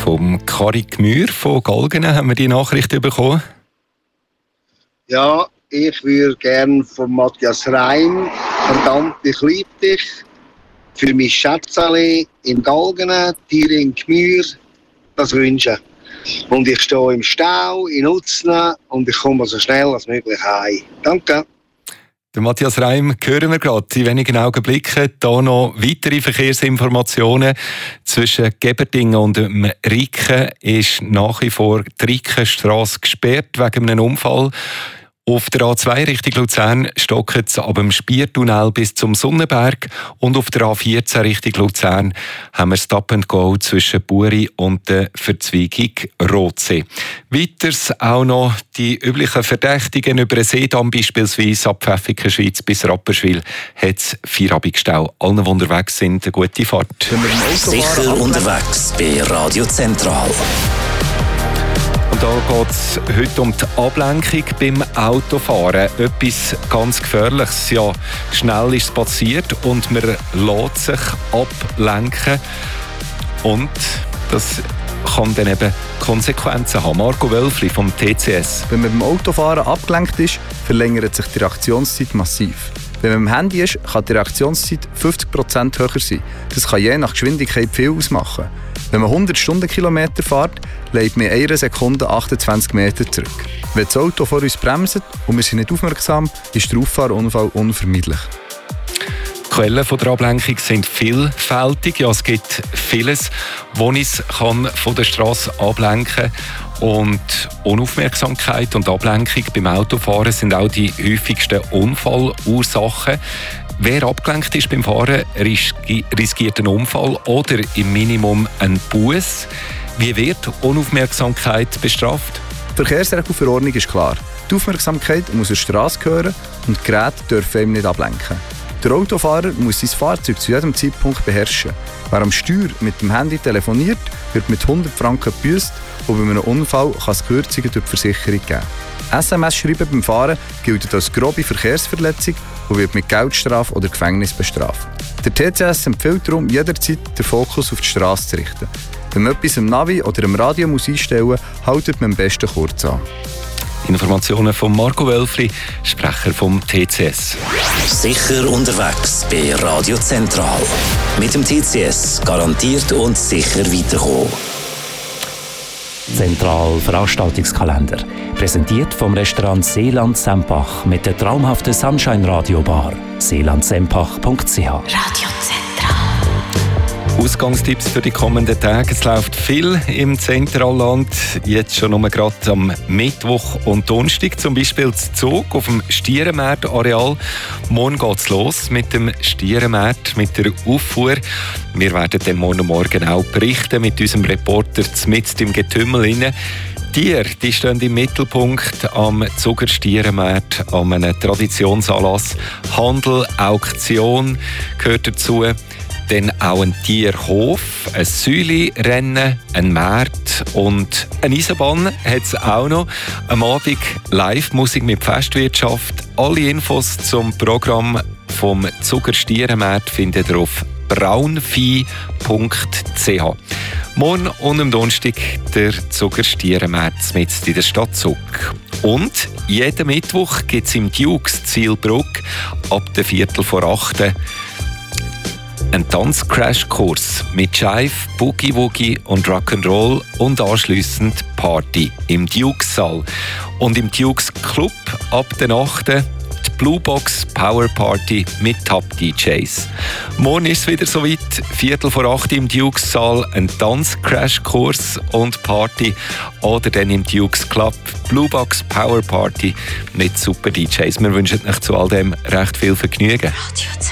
Vom Kari Gmür von Galgenen haben wir die Nachricht bekommen. Ja, ich würde gerne von Matthias Reim «Verdammt, ich liebe dich» für mein Schätzchen in Galgenen, Tiere in Gmür, das wünschen. Und ich stehe im Stau in Utznen und ich komme so schnell als möglich heim. Danke. Der Matthias Reim hören wir gerade in wenigen Augenblicken. Hier noch weitere Verkehrsinformationen. Zwischen Geberdingen und dem Riken ist nach wie vor die Rikenstrasse gesperrt wegen einem Unfall. Auf der A2 Richtung Luzern stockt es ab dem Spiertunnel bis zum Sonnenberg und auf der A14 Richtung Luzern haben wir Stop and Go zwischen Buri und der Verzweigung Rotsee. Weiters auch noch die üblichen Verdächtigen über den Seedamm, beispielsweise ab Pfäffikenschweiz bis Rapperswil, hat es Feierabendstau. Allen, die unterwegs sind, eine gute Fahrt. Sicher unterwegs bei Radio Zentral. Und da geht es heute um die Ablenkung beim Autofahren. Etwas ganz Gefährliches. Ja, schnell ist es passiert und man lässt sich ablenken. Und das kann dann eben Konsequenzen haben. Marco Wölfli vom TCS. Wenn man beim Autofahren abgelenkt ist, verlängert sich die Reaktionszeit massiv. Wenn man am Handy ist, kann die Reaktionszeit 50% höher sein. Das kann je nach Geschwindigkeit viel ausmachen. Wenn man 100 Stundenkilometer fährt, legt man in einer Sekunde 28 Meter zurück. Wenn das Auto vor uns bremst und wir sind nicht aufmerksam, ist der Auffahrunfall unvermeidlich. Die Quellen der Ablenkung sind vielfältig. Ja, es gibt vieles, wo uns von der Straße ablenken kann. Und Unaufmerksamkeit und Ablenkung beim Autofahren sind auch die häufigsten Unfallursachen. Wer abgelenkt ist beim Fahren, riskiert einen Unfall oder im Minimum einen Buß. Wie wird Unaufmerksamkeit bestraft? Die Verkehrsregelverordnung ist klar. Die Aufmerksamkeit muss zur Straße gehören und die Geräte dürfen ihm nicht ablenken. Der Autofahrer muss sein Fahrzeug zu jedem Zeitpunkt beherrschen. Wer am Steuer mit dem Handy telefoniert, wird mit 100 Franken gebüßt und bei einem Unfall kann es Kürzungen durch die Versicherung geben. SMS-Schreiben beim Fahren gilt als grobe Verkehrsverletzung und wird mit Geldstrafe oder Gefängnis bestraft. Der TCS empfiehlt darum, jederzeit den Fokus auf die Straße zu richten. Wenn man etwas im Navi oder im Radio muss einstellen, haltet man am besten kurz an. Informationen von Marco Wölfli, Sprecher vom TCS. Sicher unterwegs bei Radio Zentral. Mit dem TCS garantiert und sicher weiterkommen. Zentral Veranstaltungskalender. Präsentiert vom Restaurant Seeland Sempach mit der traumhaften Sunshine Radio Bar. seelandsempach.ch. Radio Zentral. Ausgangstipps für die kommenden Tage. Es läuft viel im Zentralland. Jetzt schon nur gerade am Mittwoch und Donnerstag. Zum Beispiel der Zug auf dem Stierenmarkt-Areal. Morgen geht es los mit dem Stierenmarkt, mit der Auffuhr. Wir werden dann morgen auch berichten mit unserem Reporter mitten im Getümmel. Tiere, die stehen im Mittelpunkt am Zuckerstierenmarkt, an einem Traditionsanlass. Handel, Auktion gehört dazu. Dann auch ein Tierhof, ein Säulerennen, ein Markt und eine Eisenbahn hat es auch noch. Am Abend Live-Musik mit Festwirtschaft. Alle Infos zum Programm vom Zuckerstierenmarkt findet ihr auf braunvieh.ch. Morgen und am Donnerstag der Zuckerstierenmarkt mitten in der Stadt Zug. Und jeden Mittwoch gibt es im Dukes Zielbruck ab der 7:45 ein Tanzcrashkurs mit Jive, Boogie Woogie und Rock'n'Roll und anschliessend Party im Dukes-Saal. Und im Dukes Club ab der 8. die Blue Box Power Party mit Top-DJs. Morgen ist es wieder soweit, 7:45 im Dukes-Saal, ein Tanzcrashkurs und Party oder dann im Dukes Club Blue Box Power Party mit super DJs. Wir wünschen euch zu all dem recht viel Vergnügen.